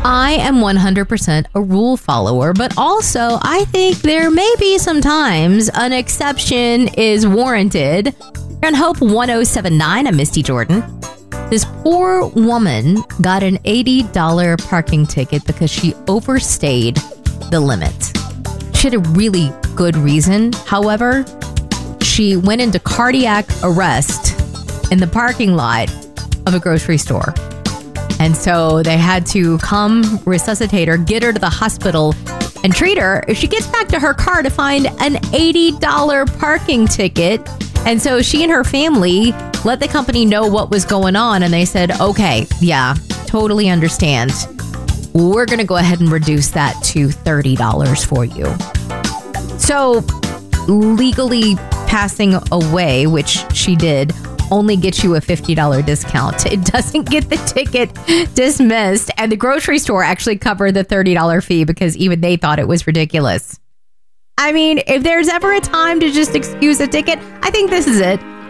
I am 100% a rule follower, but also I think there may be sometimes an exception is warranted. You're on Hope 1079. I'm Misty Jordan. This poor woman got an $80 parking ticket because she overstayed the limit. She had a really good reason. However, she went into cardiac arrest in the parking lot of a grocery store. And so they had to come resuscitate her, get her to the hospital, and treat her. If she gets back to her car to find an $80 parking ticket. And so she and her family let the company know what was going on. And they said, okay, yeah, totally understand. We're going to go ahead and reduce that to $30 for you. So legally passing away, which she did, only gets you a $50 discount. It doesn't get the ticket dismissed. And the grocery store actually covered the $30 fee because even they thought it was ridiculous. I mean, if there's ever a time to just excuse a ticket, I think this is it.